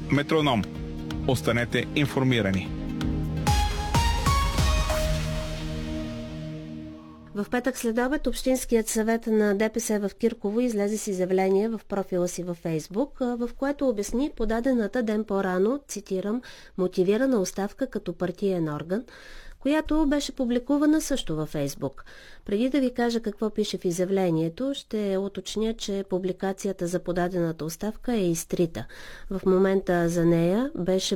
Метроном. Останете информирани. В петък следобед Общинският съвет на ДПС в Кирково излезе с изявление в профила си във Фейсбук, в което обясни подадената ден по-рано, цитирам, мотивирана оставка като партиен орган, която беше публикувана също във Фейсбук. Преди да ви кажа какво пише в изявлението, ще уточня, че публикацията за подадената оставка е изтрита. В мотивите за нея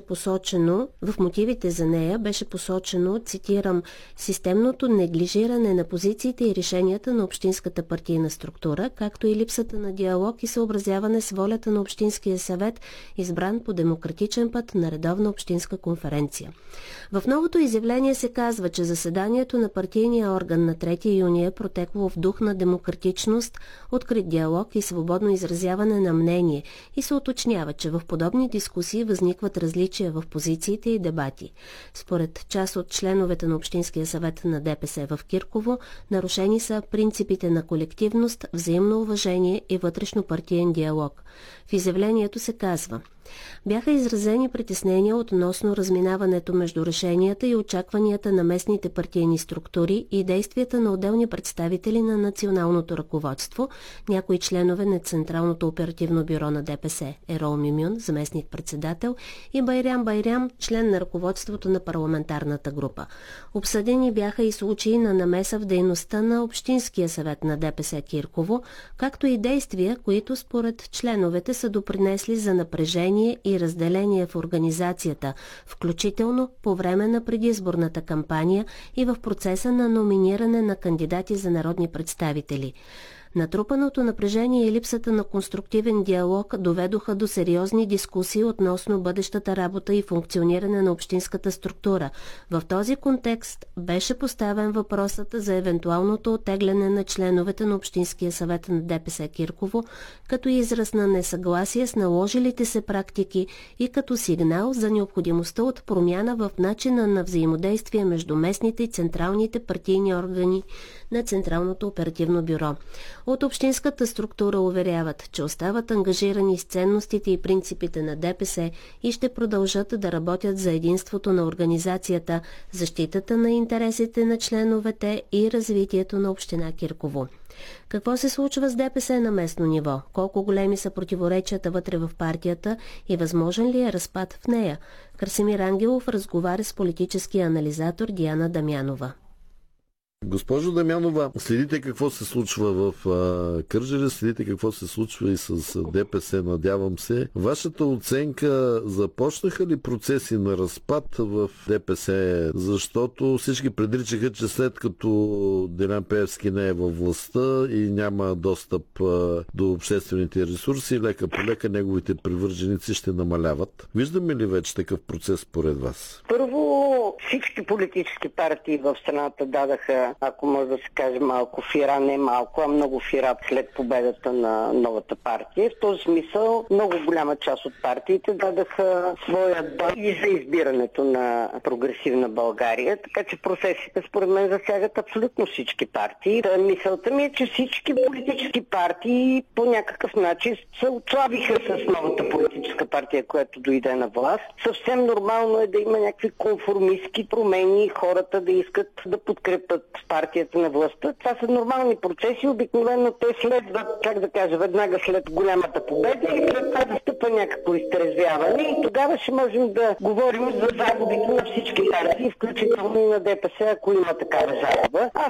беше посочено, цитирам, системното неглижиране на позициите и решенията на общинската партийна структура, както и липсата на диалог и съобразяване с волята на Общинския съвет, избран по демократичен път на редовна общинска конференция. В новото изявление се казва, че заседанието на партийния орган на 3 юни е протекло в дух на демократичност, открит диалог и свободно изразяване на мнение и се уточнява, че в подобни дискусии възникват различия в позициите и дебати. Според част от членовете на Общинския съвет на ДПС в Кирково, нарушени са принципите на колективност, взаимно уважение и вътрешно-партиен диалог. В изявлението се казва: бяха изразени притеснения относно разминаването между решенията и очакванията на местните партийни структури и действията на отделни представители на националното ръководство, някои членове на Централното оперативно бюро на ДПС, Ерол Мюмюн, заместник-председател, и Байрям Байрям, член на ръководството на парламентарната група. Обсъдени бяха и случаи на намеса в дейността на Общинския съвет на ДПС Кирково, както и действия, които според членовете са допринесли за напрежение и разделение в организацията, включително по време на предизборната кампания и в процеса на номиниране на кандидати за народни представители. Натрупаното напрежение и липсата на конструктивен диалог доведоха до сериозни дискусии относно бъдещата работа и функциониране на общинската структура. В този контекст беше поставен въпросът за евентуалното оттегляне на членовете на Общинския съвет на ДПС Кирково, като израз на несъгласие с наложилите се практики и като сигнал за необходимостта от промяна в начина на взаимодействие между местните и централните партийни органи на Централното оперативно бюро. От общинската структура уверяват, че остават ангажирани с ценностите и принципите на ДПС и ще продължат да работят за единството на организацията, защитата на интересите на членовете и развитието на община Кирково. Какво се случва с ДПС на местно ниво? Колко големи са противоречията вътре в партията и възможен ли е разпад в нея? Красимир Ангелов разговаря с политическия анализатор Диана Дамянова. Госпожо Дамянова, следите какво се случва в Кърджали, следите какво се случва и с ДПС, надявам се. Вашата оценка, започнаха ли процеси на разпад в ДПС? Защото всички предричаха, че след като Делян Пеевски не е във властта и няма достъп до обществените ресурси, лека по лека неговите привърженици ще намаляват. Виждаме ли вече такъв процес според вас? Първо, всички политически партии в страната дадаха, ако може да се каже, малко фира, не малко, а много фира след победата на новата партия. В този смисъл много голяма част от партиите дадаха своя дан и за избирането на прогресивна България, така че процесите според мен засягат абсолютно всички партии. Мисълта ми е, че всички политически партии по някакъв начин се отслабиха с новата политическа партия, която дойде на власт. Съвсем нормално е да има някакви конформистки промени, хората да искат да подкрепят партията на властта. Това са нормални процеси. Обикновено те следват, веднага след голямата победа и след това да стъпва някакво изтрезвяване и тогава ще можем да говорим за загубите на всички партии, включително и на ДПС, ако има такава загуба. Аз